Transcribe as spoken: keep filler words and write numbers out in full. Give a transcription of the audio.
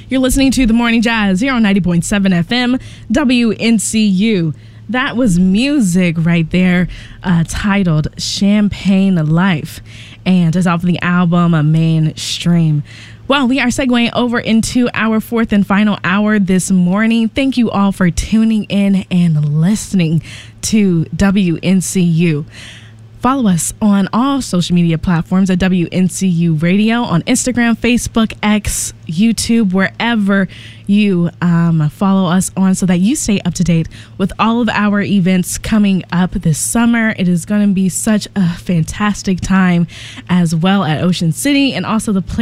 You're listening to The Morning Jazz here on ninety point seven F M, W N C U. That was music right there, uh, titled Champagne Life, and it's off the album uh, Mainstream. Well, we are segueing over into our fourth and final hour this morning. Thank you all for tuning in and listening to W N C U. Follow us on all social media platforms at W N C U Radio on Instagram, Facebook, X, YouTube, wherever you um, follow us on so that you stay up to date with all of our events coming up this summer. It is going to be such a fantastic time as well at Ocean City and also the